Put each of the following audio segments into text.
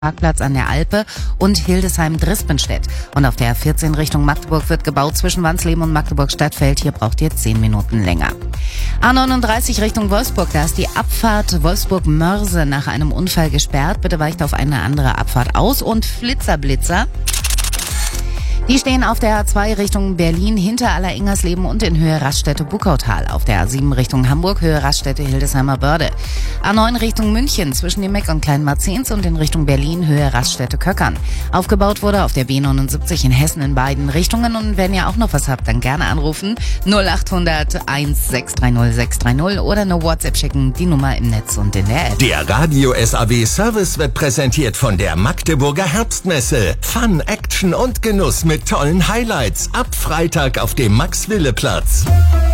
Parkplatz an der Alpe und Hildesheim-Drispenstedt. Und auf der 14 Richtung Magdeburg wird gebaut zwischen Wansleben und Magdeburg-Stadtfeld. Hier braucht ihr 10 Minuten länger. A39 Richtung Wolfsburg, da ist die Abfahrt Wolfsburg-Mörse nach einem Unfall gesperrt. Bitte weicht auf eine andere Abfahrt aus. Und Flitzer-Blitzer, die stehen auf der A2 Richtung Berlin hinter Aller-Ingersleben und in Höhe Raststätte-Buckautal. Auf der A7 Richtung Hamburg, Höhe Raststätte Hildesheimer Börde. A9 Richtung München zwischen dem Meck und Kleinmarzens und in Richtung Berlin, Höhe Raststätte Köckern. Aufgebaut wurde auf der B79 in Hessen in beiden Richtungen. Und wenn ihr auch noch was habt, dann gerne anrufen 0800 1630 630 oder eine WhatsApp schicken, die Nummer im Netz und in der App. Der Radio SAW Service wird präsentiert von der Magdeburger Herbstmesse. Fun, Action und Genuss mit tollen Highlights. Ab Freitag auf dem Max-Wille-Platz.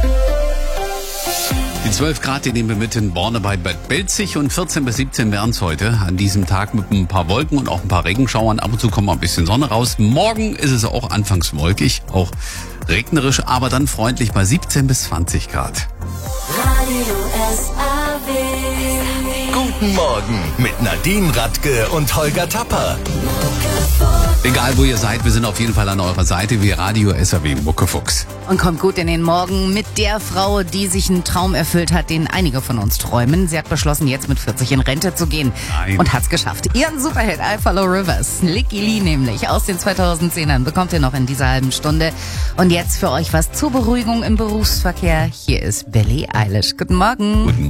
Die 12 Grad, die nehmen wir mit in Borne bei Bad Belzig und 14 bis 17 wären es heute. An diesem Tag mit ein paar Wolken und auch ein paar Regenschauern. Ab und zu kommt mal ein bisschen Sonne raus. Morgen ist es auch anfangs wolkig, auch regnerisch, aber dann freundlich bei 17 bis 20 Grad. Radio SAW. Guten Morgen mit Nadine Radke und Holger Tapper. Egal wo ihr seid, wir sind auf jeden Fall an eurer Seite wie Radio SAW Muckefuchs. Und kommt gut in den Morgen mit der Frau, die sich einen Traum erfüllt hat, den einige von uns träumen. Sie hat beschlossen, jetzt mit 40 in Rente zu gehen. Nein. Und hat's geschafft. Ihren Superhit I Follow Rivers, Licky Lee nämlich, aus den 2010ern, bekommt ihr noch in dieser halben Stunde. Und jetzt für euch was zur Beruhigung im Berufsverkehr. Hier ist Billie Eilish. Guten Morgen. Guten